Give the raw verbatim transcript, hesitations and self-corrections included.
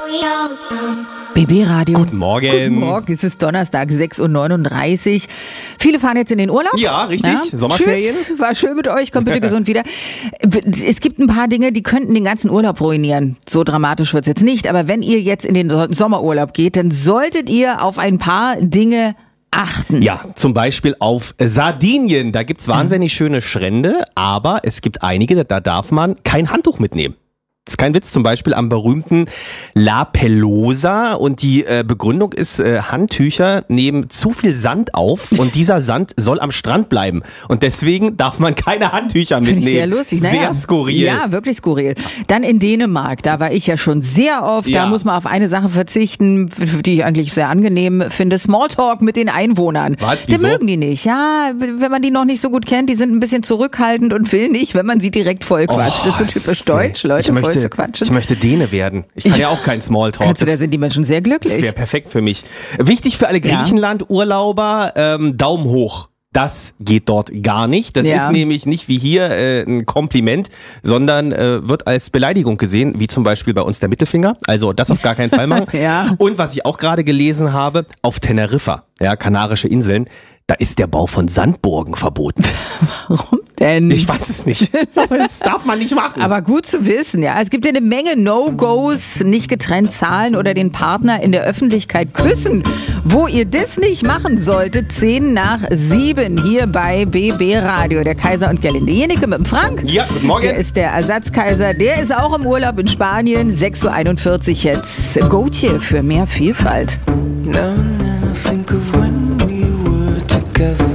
B B-Radio. Guten Morgen. Guten Morgen, es ist Donnerstag, sechs Uhr neununddreißig. Viele fahren jetzt in den Urlaub. Ja, richtig. Ja. Sommerferien. Tschüss, war schön mit euch, kommt bitte gesund wieder. Es gibt ein paar Dinge, die könnten den ganzen Urlaub ruinieren. So dramatisch wird's jetzt nicht, aber wenn ihr jetzt in den Sommerurlaub geht, dann solltet ihr auf ein paar Dinge achten. Ja, zum Beispiel auf Sardinien. Da gibt's wahnsinnig mhm. schöne Strände, aber es gibt einige, da darf man kein Handtuch mitnehmen. Das ist kein Witz, zum Beispiel am berühmten La Pelosa, und die äh, Begründung ist, äh, Handtücher nehmen zu viel Sand auf und dieser Sand soll am Strand bleiben und deswegen darf man keine Handtücher mitnehmen. Finde ich sehr lustig. Sehr naja, skurril. Ja, wirklich skurril. Dann in Dänemark, da war ich ja schon sehr oft, ja. Da muss man auf eine Sache verzichten, die ich eigentlich sehr angenehm finde, Smalltalk mit den Einwohnern. Was? Die Wieso? mögen die nicht, ja, wenn man die noch nicht so gut kennt, die sind ein bisschen zurückhaltend und will nicht, wenn man sie direkt vollquatscht. Oh, das ist so typisch deutsch, Leute, ich möchte, voll zu quatschen. Ich möchte Däne werden. Ich kann ja auch kein Smalltalk. Kannst du, da sind die Menschen sehr glücklich. Das wäre perfekt für mich. Wichtig für alle Griechenland-Urlauber, ähm, Daumen hoch. Das geht dort gar nicht. Das ja. ist nämlich nicht wie hier äh, ein Kompliment, sondern äh, wird als Beleidigung gesehen, wie zum Beispiel bei uns der Mittelfinger. Also das auf gar keinen Fall machen. ja. Und was ich auch gerade gelesen habe, auf Teneriffa, ja, Kanarische Inseln, da ist der Bau von Sandburgen verboten. Warum denn? Ich weiß es nicht. Aber das darf man nicht machen. Aber gut zu wissen, ja. Es gibt ja eine Menge No-Gos, nicht getrennt zahlen oder den Partner in der Öffentlichkeit küssen. Wo ihr das nicht machen solltet, zehn nach sieben hier bei B B Radio. Der Kaiser und Gerlinde Jenecke mit dem Frank. Ja, guten Morgen. Der ist der Ersatzkaiser. Der ist auch im Urlaub in Spanien. sechs Uhr einundvierzig jetzt. Gotye für mehr Vielfalt. Now and then I think of when we were together.